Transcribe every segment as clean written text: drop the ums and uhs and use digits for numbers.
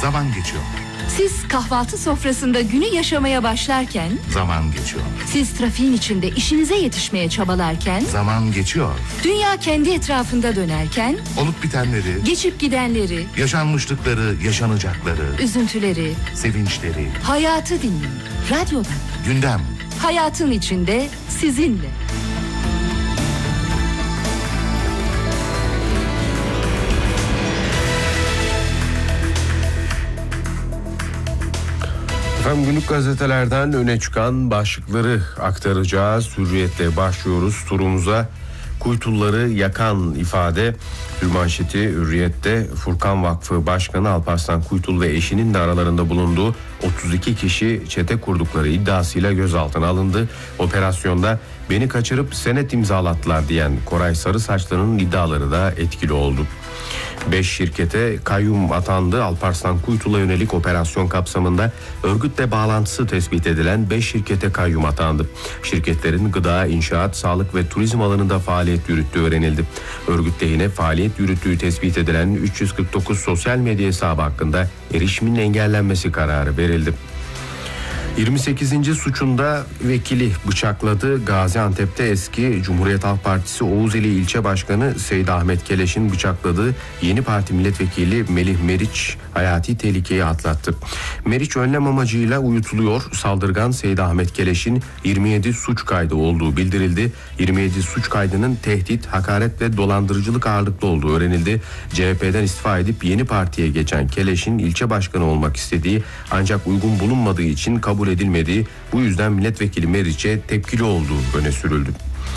Zaman geçiyor. Siz kahvaltı sofrasında günü yaşamaya başlarken, Zaman geçiyor. siz trafiğin içinde işinize yetişmeye çabalarken, Zaman geçiyor. dünya kendi etrafında dönerken, Olup bitenleri, geçip gidenleri, yaşanmışlıkları, yaşanacakları, üzüntüleri, sevinçleri, hayatı dinleyin. Radyoda, gündem. hayatın içinde sizinle. Efendim, günlük gazetelerden öne çıkan başlıkları aktaracağız. Hürriyetle başlıyoruz turumuza. Kuytulları yakan ifade manşeti Hürriyet'te. Furkan Vakfı Başkanı Alparslan Kuytul ve eşinin de aralarında bulunduğu 32 kişi çete kurdukları iddiasıyla gözaltına alındı. Operasyonda beni kaçırıp senet imzalattılar diyen Koray Sarısaçlı'nın iddiaları da etkili oldu. 5 şirkete kayyum atandı. Alparslan Kuytul'a yönelik operasyon kapsamında örgütle bağlantısı tespit edilen 5 şirkete kayyum atandı. Şirketlerin gıda, inşaat, sağlık ve turizm alanında faaliyet yürüttüğü öğrenildi. Örgüt lehine faaliyet yürüttüğü tespit edilen 349 sosyal medya hesabı hakkında erişimin engellenmesi kararı verildi. 28. suçunda vekili bıçakladı. Gaziantep'te eski Cumhuriyet Halk Partisi Oğuzeli İlçe Başkanı Seyit Ahmet Keleş'in bıçakladığı Yeni Parti Milletvekili Melih Meriç hayati tehlikeyi atlattı. Meriç önlem amacıyla uyutuluyor. Saldırgan Seyit Ahmet Keleş'in 27 suç kaydı olduğu bildirildi. 27 suç kaydının tehdit, hakaret ve dolandırıcılık ağırlıklı olduğu öğrenildi. CHP'den istifa edip Yeni Parti'ye geçen Keleş'in ilçe başkanı olmak istediği ancak uygun bulunmadığı için kabul edilmediği, bu yüzden milletvekili Meriç'e tepkili olduğu öne sürüldü.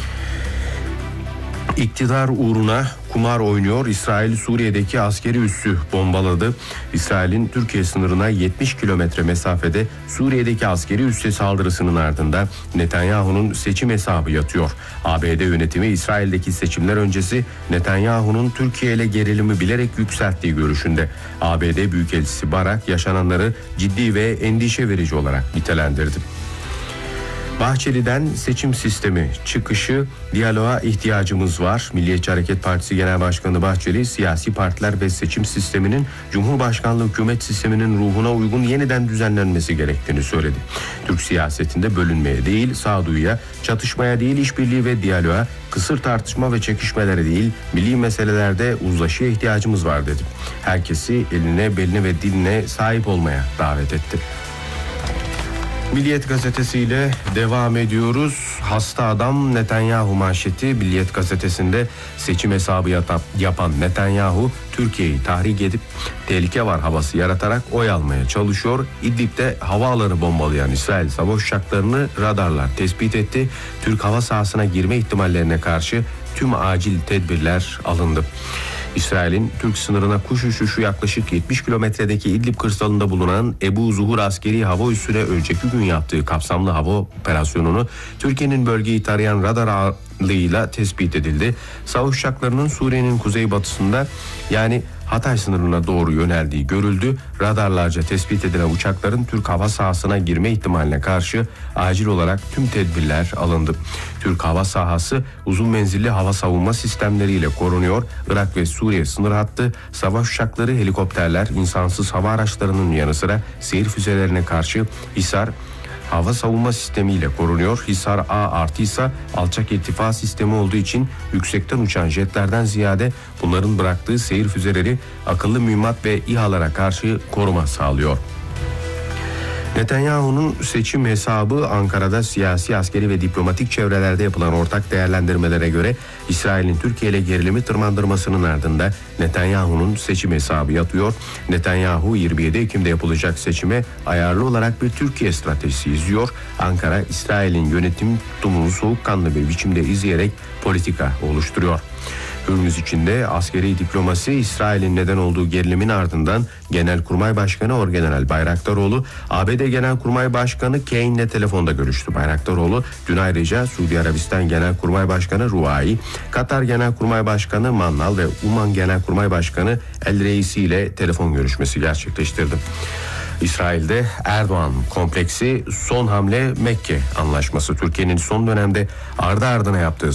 İktidar uğruna kumar oynuyor. İsrail Suriye'deki askeri üssü bombaladı. İsrail'in Türkiye sınırına 70 kilometre mesafede Suriye'deki askeri üsse saldırısının ardından Netanyahu'nun seçim hesabı yatıyor. ABD yönetimi İsrail'deki seçimler öncesi Netanyahu'nun Türkiye ile gerilimi bilerek yükselttiği görüşünde. ABD Büyükelçisi Barak yaşananları ciddi ve endişe verici olarak nitelendirdi. Bahçeli'den seçim sistemi çıkışı, diyaloğa ihtiyacımız var. Milliyetçi Hareket Partisi Genel Başkanı Bahçeli, siyasi partiler ve seçim sisteminin Cumhurbaşkanlığı hükümet sisteminin ruhuna uygun yeniden düzenlenmesi gerektiğini söyledi. Türk siyasetinde bölünmeye değil, sağduyuya, çatışmaya değil, işbirliği ve diyaloğa, kısır tartışma ve çekişmelere değil, milli meselelerde uzlaşıya ihtiyacımız var dedi. Herkesi eline, beline ve diline sahip olmaya davet etti. Milliyet gazetesiyle devam ediyoruz. Hasta adam Netanyahu manşeti Milliyet gazetesinde. Seçim hesabı yapan Netanyahu Türkiye'yi tahrik edip tehlike var havası yaratarak oy almaya çalışıyor. İdlib'de havaalanı bombalayan İsrail savaş uçaklarını radarlar tespit etti. Türk hava sahasına girme ihtimallerine karşı tüm acil tedbirler alındı. İsrail'in Türk sınırına kuş uçuşu yaklaşık 70 kilometredeki İdlib kırsalında bulunan Ebu Zuhur askeri hava üssüne önceki gün yaptığı kapsamlı hava operasyonunu Türkiye'nin bölgeyi tarayan radar ağıyla tespit edildi. Savaş uçaklarının Suriye'nin kuzeybatısında yani Hatay sınırına doğru yöneldiği görüldü. Radarlarca tespit edilen uçakların Türk hava sahasına girme ihtimaline karşı acil olarak tüm tedbirler alındı. Türk hava sahası uzun menzilli hava savunma sistemleriyle korunuyor. Irak ve Suriye sınır hattı savaş uçakları, helikopterler, insansız hava araçlarının yanı sıra seyir füzelerine karşı Hisar hava savunma sistemiyle korunuyor. Hisar A artı ise alçak irtifa sistemi olduğu için yüksekten uçan jetlerden ziyade bunların bıraktığı seyir füzeleri akıllı mühimmat ve İHA'lara karşı koruma sağlıyor. Netanyahu'nun seçim hesabı Ankara'da siyasi, askeri ve diplomatik çevrelerde yapılan ortak değerlendirmelere göre İsrail'in Türkiye ile gerilimi tırmandırmasının ardında Netanyahu'nun seçim hesabı yatıyor. Netanyahu 27 Ekim'de yapılacak seçime ayarlı olarak bir Türkiye stratejisi izliyor. Ankara, İsrail'in yönetim tutumunu soğukkanlı bir biçimde izleyerek politika oluşturuyor. Hürmüz içinde askeri diplomasi İsrail'in neden olduğu gerilimin ardından Genelkurmay Başkanı Orgeneral Bayraktaroğlu, ABD Genelkurmay Başkanı Kane'le telefonda görüştü. Bayraktaroğlu dün ayrıca Suudi Arabistan Genelkurmay Başkanı Ruai, Katar Genelkurmay Başkanı Mannal ve Uman Genelkurmay Başkanı El Reisi ile telefon görüşmesi gerçekleştirdi. İsrail'de Erdoğan kompleksi son hamle Mekke anlaşması. Türkiye'nin son dönemde ardı ardına yaptığı